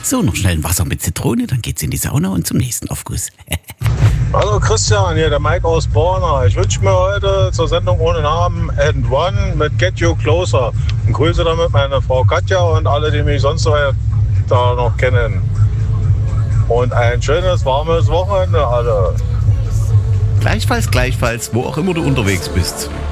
So, noch schnell ein Wasser mit Zitrone, dann geht's in die Sauna und zum nächsten Aufguss. Hallo Christian, hier der Mike aus Borna. Ich wünsche mir heute zur Sendung ohne Namen And One mit Get You Closer. Und grüße damit meine Frau Katja und alle, die mich sonst so da noch kennen. Und ein schönes, warmes Wochenende alle. Gleichfalls, wo auch immer du unterwegs bist.